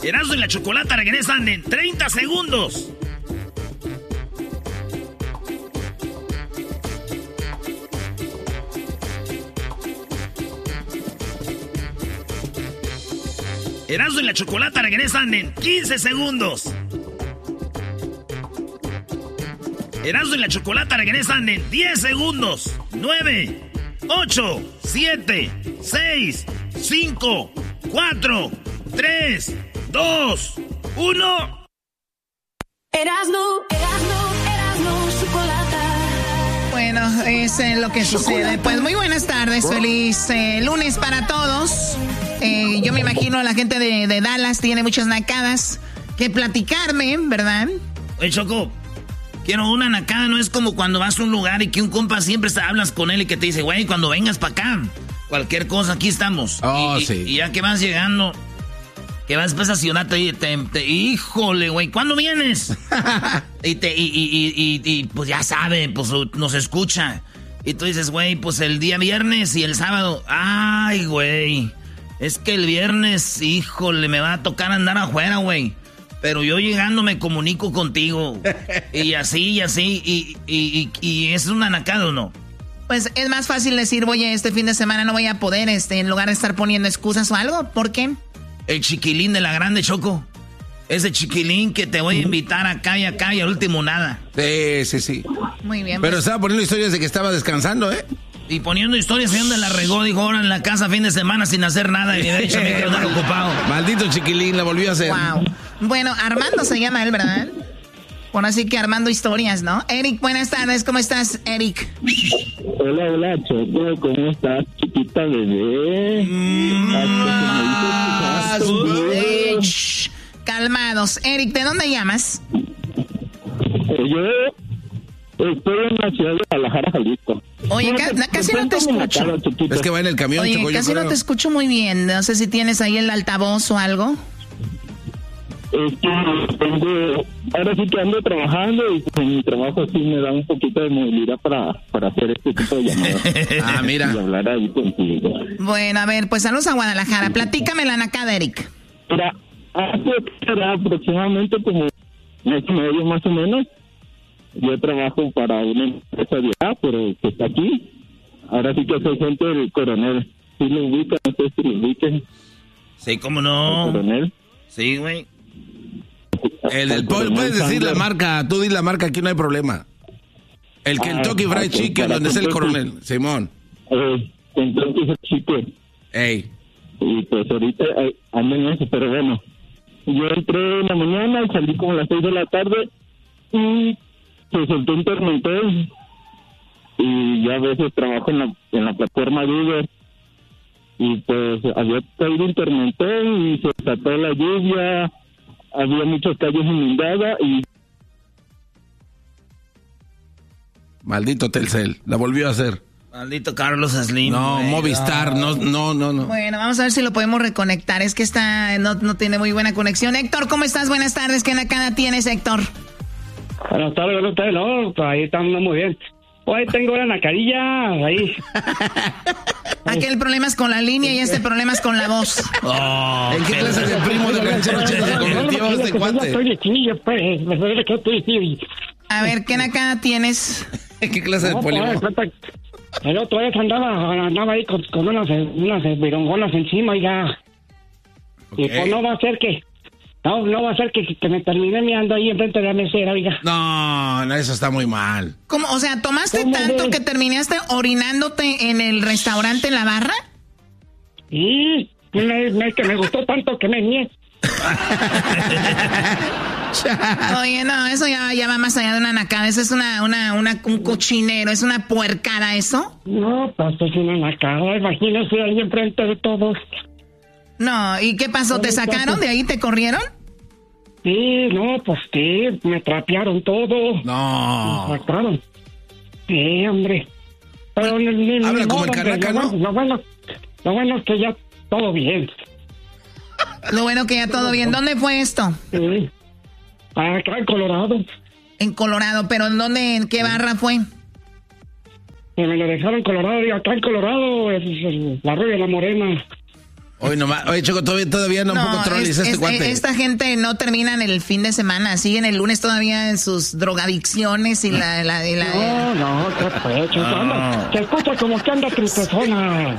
Erasmo y la Chocolata regresan en 30 segundos. Erasmo y la Chocolata regresan en 15 segundos. Erasmo y la Chocolata regresan en 10 segundos. 9, 8, 7, 6, 5, 4, 3, 2, 1. Erasmo, Chocolata. Bueno, es lo que sucede. Pues muy buenas tardes, feliz lunes para todos. Yo me imagino la gente de Dallas tiene muchas nacadas que platicarme, ¿verdad? Oye, Choco, quiero una nacada, no es como cuando vas a un lugar y que un compa siempre hablas con él y que te dice, güey, cuando vengas para acá, cualquier cosa, aquí estamos. Sí. Y ya que vas llegando, que vas a Ciudad, híjole, güey, ¿cuándo vienes? y pues ya sabe, pues nos escucha. Y tú dices, güey, pues el día viernes y el sábado, ay, güey, es que el viernes, híjole, me va a tocar andar afuera, güey. Pero yo llegando me comunico contigo. Y así, y es una nacada, ¿o no? Pues es más fácil decir, oye, este fin de semana no voy a poder, en lugar de estar poniendo excusas o algo. ¿Por qué? El chiquilín de la grande, Choco. Ese chiquilín que te voy a invitar acá y al último nada. Sí. Muy bien. Pero pues, estaba poniendo historias de que estaba descansando, ¿eh? Y poniendo historias de donde la regó, dijo, ahora en la casa fin de semana sin hacer nada. Y de hecho me quedo ocupado. Maldito chiquilín, la volvió a hacer. Wow. Bueno, Armando se llama él, ¿verdad? Bueno, así que Armando historias, ¿no? Eric, buenas tardes, ¿cómo estás, Eric? Hola, Choco, ¿cómo estás, chiquita bebé? Calmados. Eric, ¿de dónde llamas? Yo estoy en la ciudad de Guadalajara, Jalisco. Oye, casi no te escucho. Es que va en el camión, Oye, Choco, casi no te escucho muy bien. No sé si tienes ahí el altavoz o algo. Ahora sí que ando trabajando y en mi trabajo sí me da un poquito de movilidad para hacer este tipo de llamadas. Mira. Y hablar ahí contigo. Bueno, a ver, pues saludos a Guadalajara. Platícame la nacada, Eric. Mira, hace aproximadamente como mes y medio más o menos, yo trabajo para una empresa de acá, pero que está aquí. Ahora sí que soy gente del Coronel. ¿Sí lo ubican? No sé si lo ubican. Sí, ¿cómo no? ¿El Coronel? Sí, güey. Puedes decir la marca, tú di la marca, aquí no hay problema. El Kentucky Fried Chicken, donde es el Coronel, Simón. Kentucky Fried Chicken. Ey. Y pues ahorita ando en eso, pero bueno. Yo entré en la mañana y salí como a las 6 de la tarde y se soltó un tormentón. Y yo a veces trabajo en la plataforma de Uber. Y pues había caído un tormentón y se desató la lluvia. Había muchas calles inundadas y... Maldito Telcel, la volvió a hacer. Maldito Carlos Slim. No, güey. Movistar, no. Bueno, vamos a ver si lo podemos reconectar. Es que no tiene muy buena conexión. Héctor, ¿cómo estás? Buenas tardes. ¿Qué nacada tienes, Héctor? Buenas tardes, no, pues ahí estamos muy bien. Hoy tengo la nacadilla, ahí. Aquel problema es con la línea y este problema es con la voz. ¿En qué clase de primo de ranchero se convirtió este cuate? A ver, ¿qué nacada tienes? ¿En qué clase de poliamor? El otro vez andaba ahí con unas virongonas encima y ya. Okay. Y pues no va a ser que... No va a ser que me termine meando ahí enfrente de la mesera, oiga. No, eso está muy mal. ¿Cómo? O sea, ¿tomaste tanto que terminaste orinándote en el restaurante, en la barra? Sí, que me gustó tanto que me mié. Oye, no, eso ya va más allá de una nacada. Eso es un cochinero, es una puercada, ¿eso? No, pues es una nacada, imagínese ahí enfrente de todos. No, ¿y qué pasó? ¿Te sacaron de ahí? ¿Te corrieron? Sí, no, pues sí, me trapearon todo. No. Me sacaron. Sí, hombre. Pero habla como el Carnaca, ¿no? Lo bueno es que ya todo bien. Lo bueno que ya todo bien. ¿Dónde fue esto? Sí. Acá en Colorado. En Colorado, pero ¿en qué barra fue? Me lo dejaron en Colorado, y acá en Colorado es la Rubia La Morena. Hoy nomás, oye, Choco, todavía no controles este cuate. Esta gente no termina en el fin de semana, siguen el lunes todavía en sus drogadicciones y la... No, ¿qué fue, Choco? Se escucha como que anda tristezona.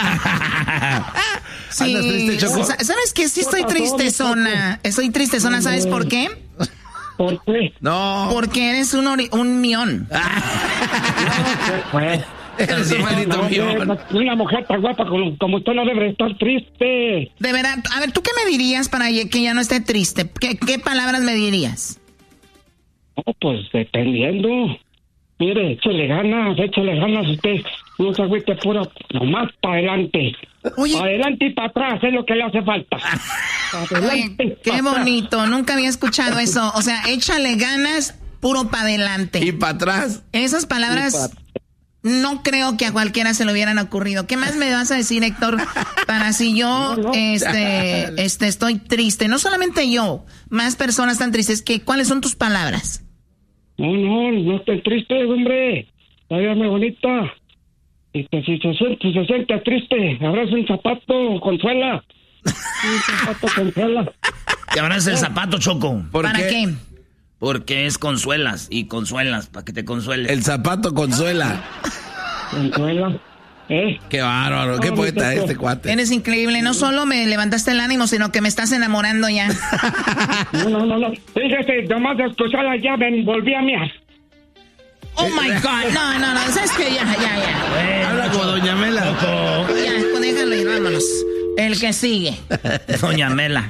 Sí, ¿andas triste, Choco? ¿Sabes qué? Sí estoy tristezona. Estoy tristezona, ¿sabes por qué? ¿Por qué? No. Porque eres un mión. ¿Qué fue? Eres un maldito mión. Una mujer tan guapa como usted no debe estar triste. De verdad, a ver, ¿tú qué me dirías para que ya no esté triste? ¿Qué palabras me dirías? No, pues dependiendo. Mire, échale ganas usted. No se agüite puro, nomás para adelante. Oye. Para adelante y para atrás es lo que le hace falta. Oye, qué bonito, nunca había escuchado eso. O sea, échale ganas, puro para adelante. Y para atrás. Esas palabras no creo que a cualquiera se le hubieran ocurrido. ¿Qué más me vas a decir, Héctor? Para si yo estoy triste. No solamente yo, más personas están tristes. ¿Cuáles son tus palabras? No estés triste, hombre. Váyame bonita. Y si se siente triste, abraza un zapato, consuela. Un zapato, consuela. Te abraza el zapato, Choco. ¿Para qué? Porque es consuelas, para que te consueles. El zapato consuela. Consuela. Qué bárbaro, qué poeta este cuate. Eres increíble, no solo me levantaste el ánimo, sino que me estás enamorando ya. No. Fíjese, nomás de escucharla ya volví a miar. Oh my God, no, ¿sabes qué? Ya. Habla como Doña Mela. Ya, pues déjalo y vámonos. El que sigue. Doña Mela.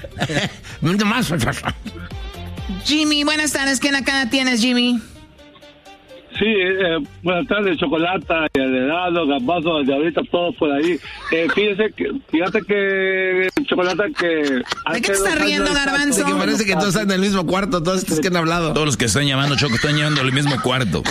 Jimmy, buenas tardes, ¿qué nacada tienes, Jimmy? Sí, buenas tardes, Chocolata, el helado, Garbanzo, ahorita todos por ahí. Fíjate que Chocolata que... ¿De qué te estás riendo, Garbanzo? Que parece que todos están en el mismo cuarto, todos estos que han hablado. Todos los que están llamando, Choco, están llamando al mismo cuarto.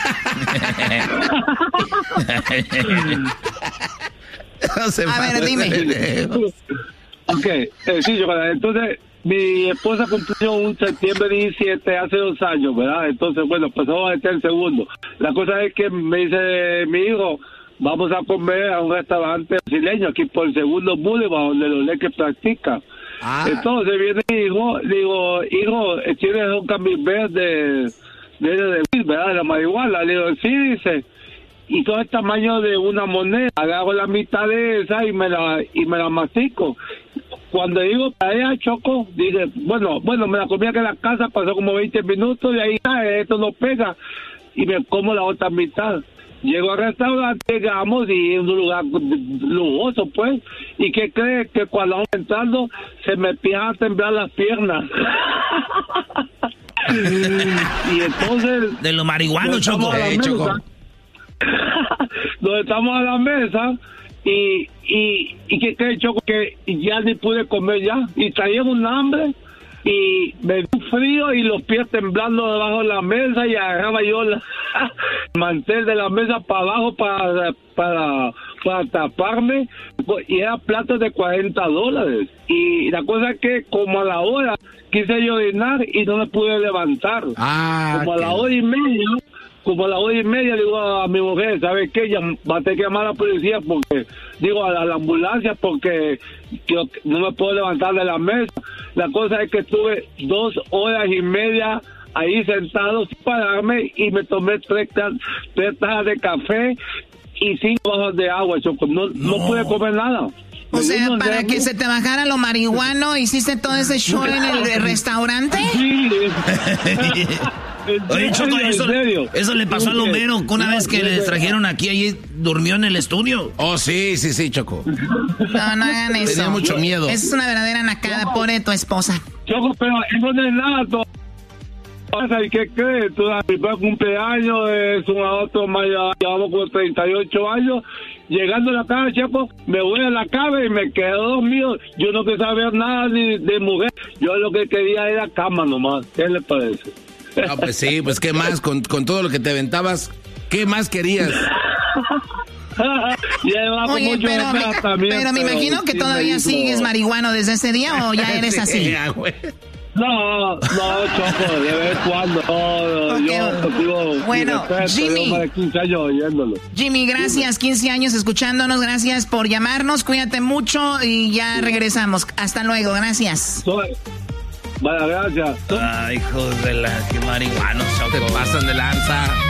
A ver, dime. Ok, sí, Chocolata, entonces... Mi esposa cumplió un septiembre 17 hace 2 años, ¿verdad? Entonces, bueno, pues vamos a meter el segundo. La cosa es que me dice mi hijo, vamos a comer a un restaurante brasileño aquí por el segundo Boulevard, donde los leques practican. Entonces viene mi hijo, digo, hijo, ¿tienes un camembert de ¿verdad? De la marihuana. Le digo, sí, dice. Y todo el tamaño de una moneda. Agarro la mitad de esa y me la mastico. Cuando digo para ella, Choco, dice, bueno, me la comí aquí en la casa, pasó como 20 minutos y ahí esto no pega. Y me como la otra mitad. Llego al restaurante, llegamos y en un lugar lujoso, pues. ¿Y qué crees? Que cuando vamos entrando, se me empiezan a temblar las piernas. Y entonces... De lo marihuano, Choco. Choco. Donde estamos a la mesa y que cree, Choco, que ya ni pude comer ya y traía un hambre y me dio frío y los pies temblando debajo de la mesa y agarraba yo el mantel de la mesa para abajo para taparme y era platos de $40 y la cosa es que como a la hora quise yo orinar y no me pude levantar como a la hora y media digo a mi mujer, ¿sabes qué? Va a tener que llamar a la policía porque, digo, a la ambulancia porque yo no me puedo levantar de la mesa. La cosa es que estuve 2 horas y media ahí sentado sin pararme y me tomé 3 tazas de café y 5 vasos de agua, Choco. No pude comer nada. O sea, para que se te bajara lo marihuano, ¿hiciste todo ese show en el restaurante? Sí. Oye, Choco, eso le pasó al Homero, que una vez que le trajeron aquí, allí durmió en el estudio. Oh, sí, Choco. No hagan eso. Tenía mucho miedo. Esa es una verdadera nacada, pobre tu esposa. Choco, pero eso no es nada, ¿y qué crees? Mi primer cumpleaños es un adulto mayor, llevamos como 38 años. Llegando a la casa, Choco, me voy a la cama y me quedo dormido. Yo no quería saber nada ni de mujer. Yo lo que quería era cama nomás. ¿Qué le parece? No, pues sí, pues qué más, con todo lo que te aventabas, ¿qué más querías? Oye, pero me imagino que todavía sigues marihuano desde ese día o ya eres así. No, Choco, de vez en cuando. Okay. Yo contigo. Bueno, Jimmy. Yo 15 años oyéndolo. Jimmy, gracias, 15 años escuchándonos, gracias por llamarnos, cuídate mucho y ya regresamos. Hasta luego, gracias. Vaya, gracias. Ay, hijos de la que marihuanos, Choco. Te pasan de lanza.